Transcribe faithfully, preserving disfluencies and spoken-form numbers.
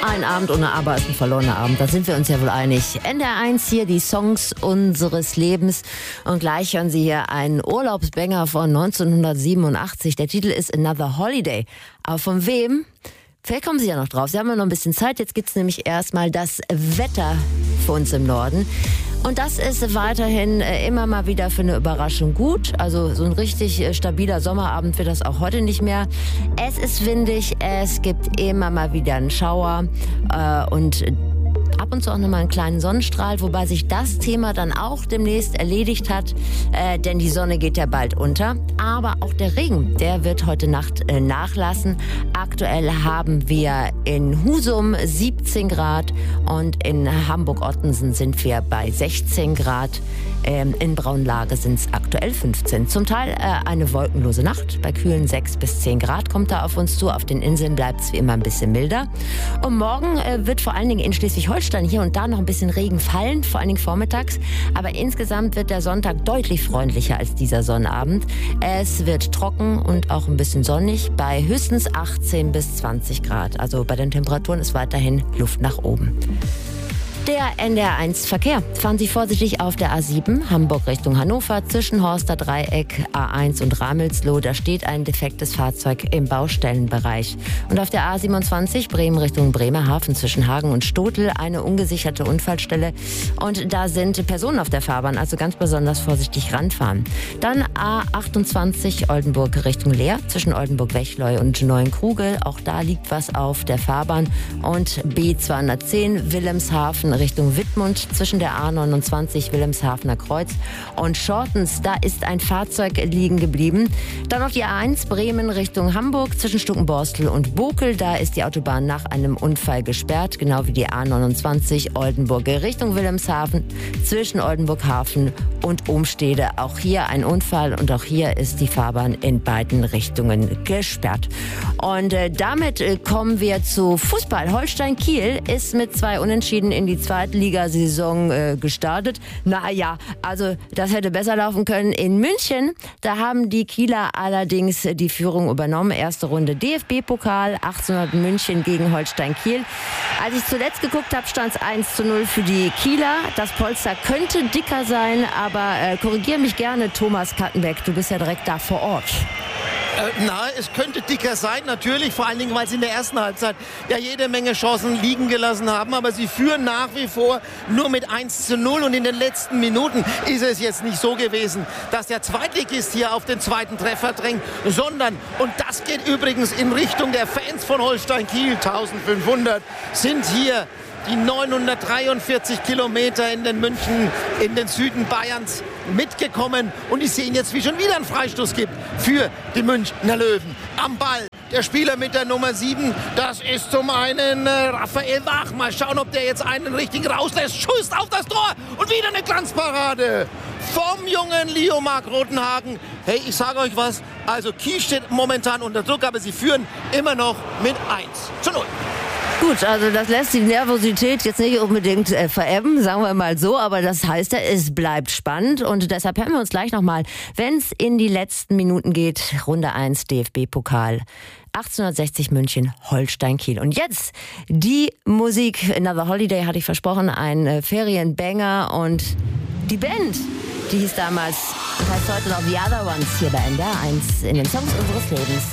Ein Abend ohne Aber ist ein verlorener Abend, da sind wir uns ja wohl einig. N D R eins hier, die Songs unseres Lebens. Und gleich hören Sie hier einen Urlaubsbanger von neunzehnhundertsiebenundachtzig. Der Titel ist Another Holiday. Aber von wem? Vielleicht kommen Sie ja noch drauf. Sie haben ja noch ein bisschen Zeit. Jetzt gibt's nämlich erstmal das Wetter für uns im Norden. Und das ist weiterhin immer mal wieder für eine Überraschung gut. Also so ein richtig stabiler Sommerabend wird das auch heute nicht mehr. Es ist windig, es gibt immer mal wieder einen Schauer äh, und ab und zu auch nochmal einen kleinen Sonnenstrahl, wobei sich das Thema dann auch demnächst erledigt hat, äh, denn die Sonne geht ja bald unter. Aber auch der Regen, der wird heute Nacht äh, nachlassen. Aktuell haben wir in Husum siebzehn Grad und in Hamburg-Ottensen sind wir bei sechzehn Grad. Ähm, in Braunlage sind es aktuell fünfzehn. Zum Teil äh, eine wolkenlose Nacht. Bei kühlen sechs bis zehn Grad kommt da auf uns zu. Auf den Inseln bleibt es wie immer ein bisschen milder. Und morgen äh, wird vor allen Dingen in Schleswig-Holstein hier und da noch ein bisschen Regen fallen, vor allen Dingen vormittags. Aber insgesamt wird der Sonntag deutlich freundlicher als dieser Sonnabend. Es wird trocken und auch ein bisschen sonnig bei höchstens achtzehn bis zwanzig Grad. Also bei den Temperaturen ist weiterhin Luft nach oben. Der N D R eins Verkehr. Fahren Sie vorsichtig auf der A sieben, Hamburg Richtung Hannover, zwischen Horster Dreieck, A eins und Ramelsloh. Da steht ein defektes Fahrzeug im Baustellenbereich. Und auf der A siebenundzwanzig, Bremen Richtung Bremerhaven, zwischen Hagen und Stotel, eine ungesicherte Unfallstelle. Und da sind Personen auf der Fahrbahn, also ganz besonders vorsichtig ranfahren. Dann A achtundzwanzig, Oldenburg Richtung Leer, zwischen Oldenburg-Wechleu und Neuenkruge. Auch da liegt was auf der Fahrbahn. Und B zweihundertzehn, Wilhelmshaven Richtung Wittmund, zwischen der A neunundzwanzig, Wilhelmshavener Kreuz und Schortens. Da ist ein Fahrzeug liegen geblieben. Dann noch die A eins, Bremen Richtung Hamburg, zwischen Stuckenborstel und Bokel. Da ist die Autobahn nach einem Unfall gesperrt, genau wie die A neunundzwanzig, Oldenburg Richtung Wilhelmshaven, zwischen Oldenburg-Hafen und Umstede. Auch hier ein Unfall und auch hier ist die Fahrbahn in beiden Richtungen gesperrt. Und äh, damit äh, kommen wir zu Fußball. Holstein Kiel ist mit zwei Unentschieden in die Zweitligasaison äh, gestartet. Naja, also das hätte besser laufen können. In München, da haben die Kieler allerdings die Führung übernommen. Erste Runde D F B-Pokal, achtzehnhundert München gegen Holstein Kiel. Als ich zuletzt geguckt habe, stand es eins zu null für die Kieler. Das Polster könnte dicker sein, aber äh, korrigier mich gerne, Thomas Kattenbeck, du bist ja direkt da vor Ort. Äh, na, es könnte dicker sein, natürlich, vor allen Dingen, weil sie in der ersten Halbzeit ja jede Menge Chancen liegen gelassen haben, aber sie führen nach wie vor nur mit eins zu null und in den letzten Minuten ist es jetzt nicht so gewesen, dass der Zweitligist hier auf den zweiten Treffer drängt, sondern, und das geht übrigens in Richtung der Fans von Holstein Kiel, eintausendfünfhundert sind hier die neunhundertdreiundvierzig Kilometer in den München, in den Süden Bayerns mitgekommen. Und ich sehe jetzt, wie schon wieder einen Freistoß gibt für die Münchner Löwen. Am Ball der Spieler mit der Nummer sieben, das ist zum einen äh, Raphael Wach. Mal schauen, ob der jetzt einen richtigen rauslässt. Schuss auf das Tor und wieder eine Glanzparade vom jungen Leo-Marc Rotenhagen. Hey, ich sage euch was, also Kiel steht momentan unter Druck, aber sie führen immer noch mit eins zu null. Gut, also das lässt die Nervosität jetzt nicht unbedingt äh, verebben, sagen wir mal so, aber das heißt ja, es bleibt spannend und deshalb hören wir uns gleich nochmal, wenn es in die letzten Minuten geht, Runde eins D F B-Pokal. achtzehnhundertsechzig München, Holstein Kiel. Und jetzt die Musik, Another Holiday hatte ich versprochen, ein äh, Ferienbanger und die Band, die hieß damals, heißt heute noch The Other Ones hier bei N D R eins in den Songs unseres Lebens.